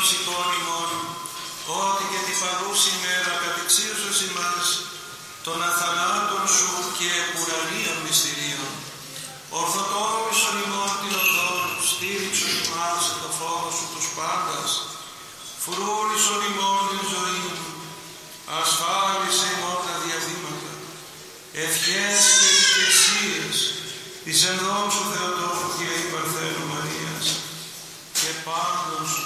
ψυχών ημών, ότι και την παρούση μέρα κατεξίωσος ημάς των αθανάτων σου και ουρανίων μυστηρίων. Ορθοτόμησον ημών την οδόν, στήριξον ημάς το φόβο σου τους πάντας, φρούρισον ημών την ζωή, ασφάλισε ημών τα διαβήματα, ευχές και υπηρεσίες της ενδόξου Θεοτόκου Κυρίου Παρθένου Μαρίας και πάντως